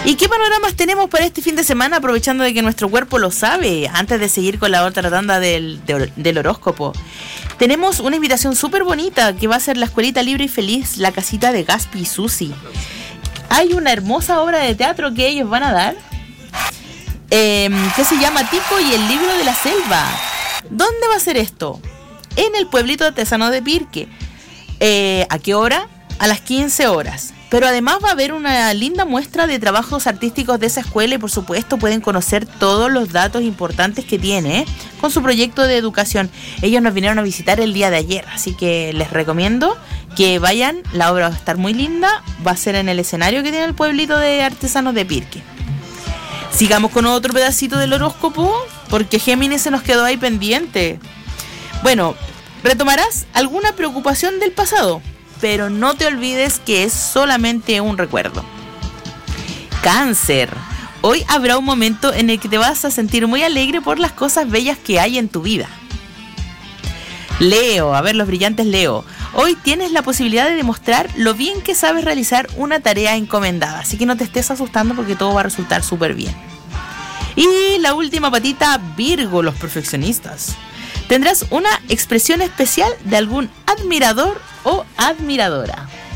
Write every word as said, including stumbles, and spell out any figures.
¿Y qué panoramas tenemos para este fin de semana, aprovechando de que nuestro cuerpo lo sabe, antes de seguir con la otra tanda del, del, del horóscopo? Tenemos una invitación súper bonita que va a ser la Escuelita Libre y Feliz, la casita de Gaspi y Susi. Hay una hermosa obra de teatro que ellos van a dar, eh, que se llama Tico y el libro de la selva. ¿Dónde va a ser esto? En el pueblito artesano de Pirque. Eh, ¿A qué hora? A las quince horas. Pero además va a haber una linda muestra de trabajos artísticos de esa escuela y por supuesto pueden conocer todos los datos importantes que tiene, ¿eh? Con su proyecto de educación. Ellos nos vinieron a visitar el día de ayer, así que les recomiendo que vayan. La obra va a estar muy linda, va a ser en el escenario que tiene el pueblito de artesanos de Pirque. Sigamos con otro pedacito del horóscopo, porque Géminis se nos quedó ahí pendiente. Bueno, retomarás alguna preocupación del pasado, pero no te olvides que es solamente un recuerdo. Cáncer. Hoy habrá un momento en el que te vas a sentir muy alegre por las cosas bellas que hay en tu vida. Leo. A ver, los brillantes Leo. Hoy tienes la posibilidad de demostrar lo bien que sabes realizar una tarea encomendada. Así que no te estés asustando porque todo va a resultar súper bien. Y la última patita, Virgo, los perfeccionistas. Tendrás una expresión especial de algún admirador o admiradora.